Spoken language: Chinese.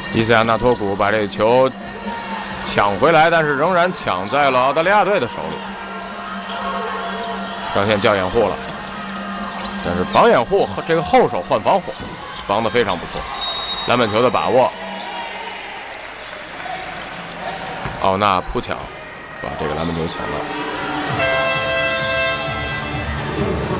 伊斯亚纳托古把这球抢回来，但是仍然抢在了澳大利亚队的手里。上线叫掩护了，但是防掩护这个后手换防火，防得非常不错。篮板球的把握，奥纳扑抢，把这个篮板球抢到。